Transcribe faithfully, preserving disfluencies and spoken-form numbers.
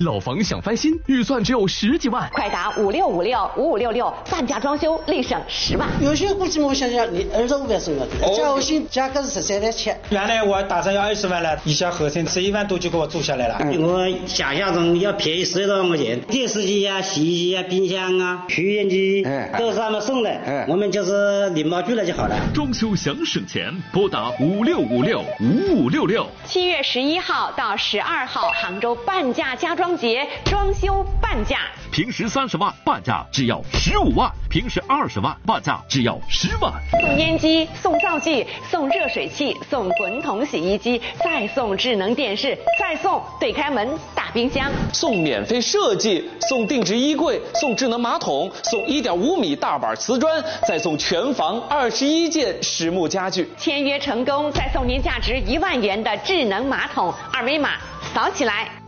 老房想翻新，预算只有十几万， 快打五六五六五五六六，半价装修立省十万。 有些估计我想想，你二十五万左右，加后新价格是十三万七。 原来我打算要二十万了，一下合成是一万多就给我做下来了。 嗯、我想象中要便宜十多万块钱，电视机啊、洗衣机啊、冰箱啊、抽烟机、嗯、都是他们送的，嗯、我们就是领包去了就好了。 装修想省钱，拨打五六五六五五六六。 七月十一号到十二号，杭州半价家装节，装修半价。 平时三十万，半价只要十五万；平时二十万，半价只要十万。 送烟机，送灶具，送热水器，送滚筒洗衣机，再送智能电视，再送对开门大冰箱， 送免费设计，送定制衣柜，送智能马桶，送一点五米大板瓷砖，再送全房二十一件实木家具。 签约成功，再送您价值一万元的智能马桶，二维码扫起来。